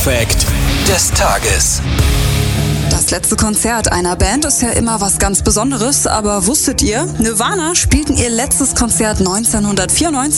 Fact des Tages. Das letzte Konzert einer Band ist ja immer was ganz Besonderes, aber wusstet ihr, Nirvana spielten ihr letztes Konzert 1994